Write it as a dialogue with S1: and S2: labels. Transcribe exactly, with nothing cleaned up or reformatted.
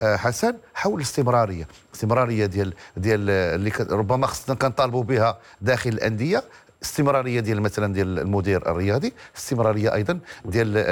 S1: حسن حول الاستمراريه، الاستمراريه ديال ديال اللي ربما خصنا كنطالبوا بها داخل الانديه، استمراريه ديال مثلا ديال المدير الرياضي، استمراريه ايضا ديال